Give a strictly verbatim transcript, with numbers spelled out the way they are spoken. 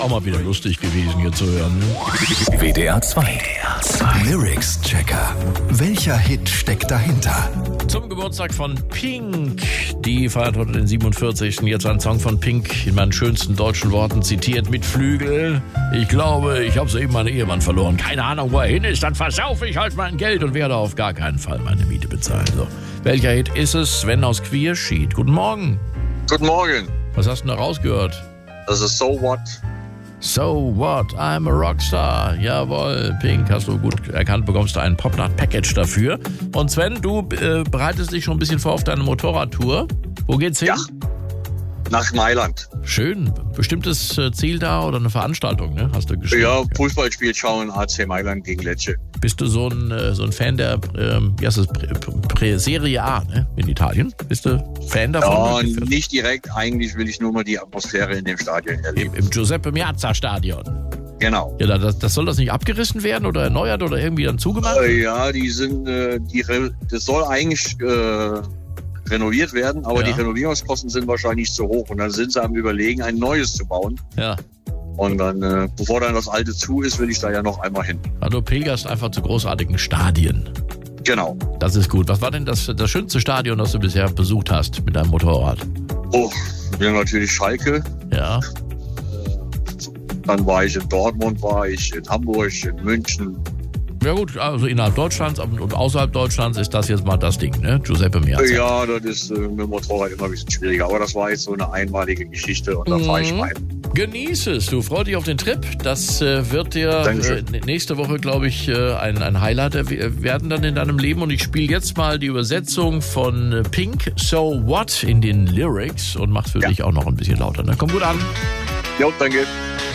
Auch mal wieder lustig gewesen hier zu hören. W D R zwei. Lyrics Checker. Welcher Hit steckt dahinter? Zum Geburtstag von Pink. Die feiert heute den siebenundvierzigsten Jetzt ein Song von Pink in meinen schönsten deutschen Worten zitiert mit Flügel. Ich glaube, ich habe soeben meinen Ehemann verloren. Keine Ahnung, wo er hin ist. Dann versaufe ich halt mein Geld und werde auf gar keinen Fall meine Miete bezahlen. So. Welcher Hit ist es? Sven aus Quierschied. Guten Morgen. Guten Morgen. Was hast du da rausgehört? Das ist So What. So what? I'm a Rockstar. Jawohl, Pink, hast du gut erkannt, bekommst du ein Popnacht-Package dafür. Und Sven, du äh, bereitest dich schon ein bisschen vor auf deine Motorradtour. Wo geht's hin? Ja, nach Mailand. Schön. Bestimmtes äh, Ziel da oder eine Veranstaltung, ne? Hast du geschrieben? Ja, Fußballspiel schauen, A C Mailand gegen Lecce. Bist du so ein, äh, so ein Fan der ähm, wie heißt das? Prä, Prä, Serie A, ne? In Italien? Bist du Fan davon? Ja, nicht direkt. Eigentlich will ich nur mal die Atmosphäre in dem Stadion erleben. Im, im Giuseppe Meazza Stadion. Genau. Ja, das, das soll das nicht abgerissen werden oder erneuert oder irgendwie dann zugemacht? Äh, ja, die sind, äh, die, das soll eigentlich äh, renoviert werden, aber Ja. die Renovierungskosten sind wahrscheinlich zu hoch. Und dann sind sie am Überlegen, ein neues zu bauen. Ja. Und dann, äh, bevor dann das alte zu ist, will ich da ja noch einmal hin. Also du pilgerst einfach zu großartigen Stadien. Genau. Das ist gut. Was war denn das, das schönste Stadion, das du bisher besucht hast mit deinem Motorrad? Oh, ja, natürlich Schalke. Ja. Dann war ich in Dortmund, war ich in Hamburg, in München. Ja gut, also innerhalb Deutschlands und außerhalb Deutschlands ist das jetzt mal das Ding, ne? Giuseppe Meazza. Ja, das ist äh, mit dem Motorrad immer ein bisschen schwieriger. Aber das war jetzt so eine einmalige Geschichte und da Mhm. fahre ich mal hin. Genieß es, du freu dich auf den Trip. Das äh, wird dir äh, Dankeschön. nächste Woche, glaube ich, äh, ein, ein Highlight erw- werden dann in deinem Leben. Und ich spiele jetzt mal die Übersetzung von äh, Pink, So What in den Lyrics und mach's für Ja. dich auch noch ein bisschen lauter. Ne? Komm gut an. Jo, danke.